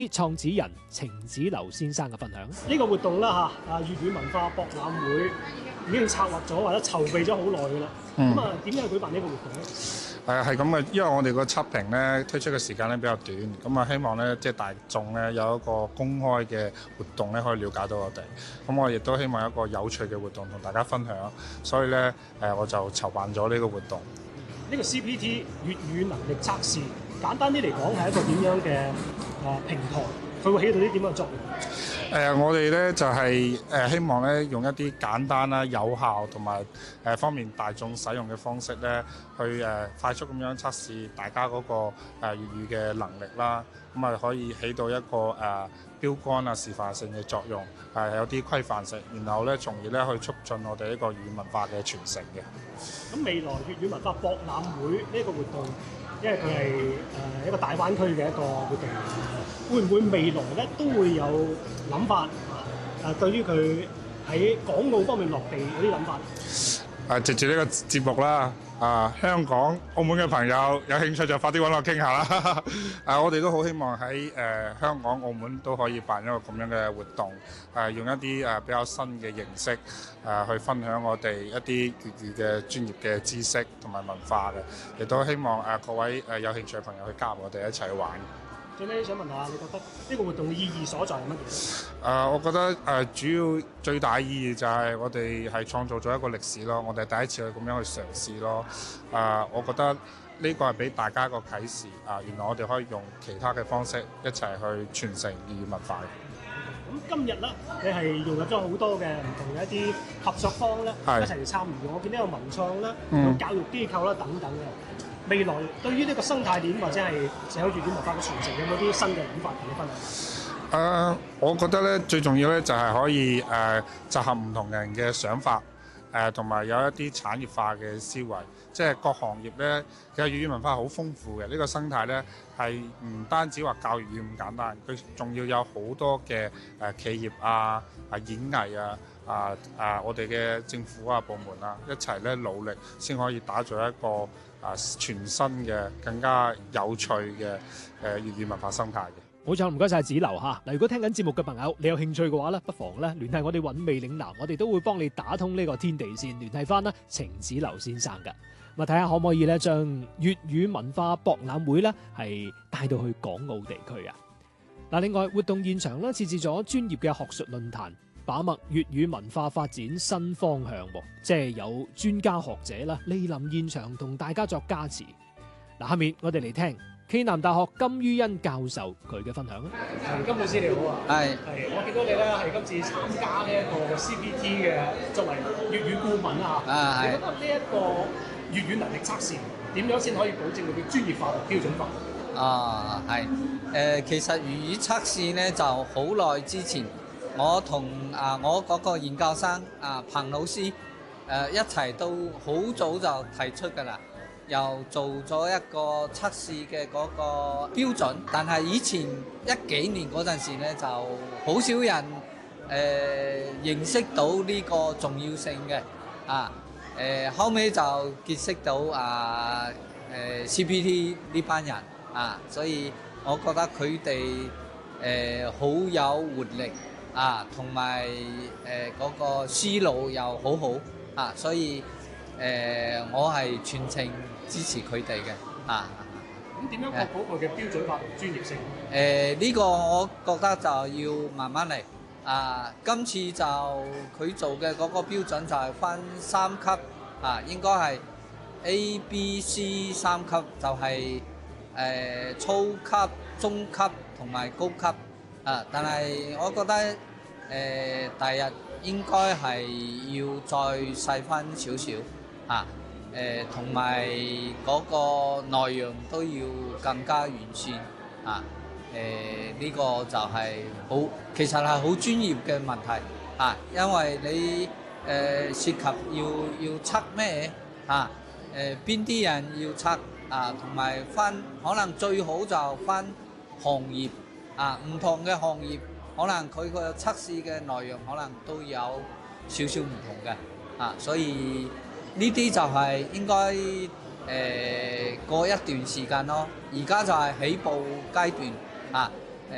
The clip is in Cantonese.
創始人程子流先生嘅分享。 呢個活動啦嚇，粵語文化博覽會已經策劃咗或者籌備咗好耐㗎啦。咁點解舉辦呢個活動咧？ 係咁嘅，因為我哋個測評咧推出嘅時間咧比較短，咁啊希望咧即係大眾咧有一個公開嘅活動咧可以了解到我哋，咁我亦都希望有一個有趣嘅活動同大家分享，所以咧我就籌辦咗呢個活動。 呢個 CPT 粵語能力測試，簡單啲嚟講係一個點樣嘅平台？佢會起到啲點樣嘅作用？ 我哋咧就係希望咧用一啲簡單啦、有效同埋方便大眾使用嘅方式咧，去快速咁樣測試大家嗰個粵語嘅能力啦。咁啊可以起到一個標杆啊、示範性嘅作用，有啲規範性，然後咧從而咧去促進我哋呢個粵語文化嘅傳承嘅。 咁未來粵語文化博覽會呢個活動，因為佢係一個大灣區嘅一個活動，會唔會未來咧都會有諗法對於佢喺港澳方面落地有啲諗法？ 藉住呢個節目啦，香港、澳門嘅朋友有興趣就快啲揾我傾下啦。我哋都好希望喺香港、澳門都可以辦一個咁樣嘅活動，用一啲比較新嘅形式去分享我哋一啲粵語嘅專業嘅知識同埋文化嘅，亦都希望各位有興趣嘅朋友去加入我哋一齊去玩。 最尾想問下，你覺得呢個活動嘅意義所在係乜嘢？ 我覺得主要最大意義就係我哋係創造咗一個歷史咯，我哋第一次去咁樣去嘗試咯。我覺得呢個係俾大家一個啟示原來我哋可以用其他嘅方式一齊去傳承粵語文化嘅。 咁今日咧，你係融入咗好多嘅唔同嘅一啲合作方咧，一齊嚟參與。我見到有文創啦，有教育機構啦等等嘅。未來對於呢個生態鏈或者係社會粵語文化嘅傳承，有冇啲新嘅諗法同你分享？ 我覺得咧最重要咧就係可以集合唔同人嘅想法，同埋有一啲產業化嘅思維，即係各行業咧其實粵語文化好豐富嘅，呢個生態咧係唔單止話教粵語咁簡單，佢仲要有好多嘅企業演藝我哋嘅政府部門一齊咧努力，先可以打造一個全新嘅更加有趣嘅粵語文化生態嘅。 冇錯，唔該晒子流嚇。嗱，如果聽緊節目嘅朋友，你有興趣嘅話咧，不妨咧聯繫我哋韻味嶺南，我哋都會幫你打通呢個天地線，聯繫翻啦程子流先生嘅。咁睇下可唔可以咧將粵語文化博覽會咧係帶到去港澳地區啊！嗱，另外活動現場咧設置咗專業嘅學術論壇，把脈粵語文化發展新方向，即係有專家學者啦蒞臨現場同大家作加持。嗱，下面我哋嚟聽暨南大學金于欣教授佢嘅分享啦。 金老師你好啊， 係， 我見到你咧係今次參加呢一個 CPT 嘅作為粵語顧問啦。你覺得呢一個粵語能力測試點樣先可以保證佢嘅專業化同標準化？ 係，其實粵語測試咧就好耐之前，我同我嗰個研究生彭老師一齊都好早就提出㗎啦。又做咗一個測試嘅嗰個標準，但係以前一幾年嗰陣時咧，就好少人認識到呢個重要性嘅後尾就結識到CPT 呢班人所以我覺得佢哋好有活力同埋嗰個思路又好好所以我係全程支持佢哋嘅咁點樣確保佢嘅標準化同專業性？ 呢個我覺得就要慢慢嚟。今次就佢做嘅嗰個標準就係分3級應該係 A、B、C 3級，就係初級、中級同埋高級但係我覺得第日應該係要再細分少少同埋嗰個內容都要更加完善呢個就係其實係好專業嘅問題因為你涉及要測咩邊啲人要測同埋分可能最好就分行業唔同嘅行業，可能佢個測試嘅內容可能都有少少唔同嘅所以呢啲就係應該過一段時間咯。而家就係起步階段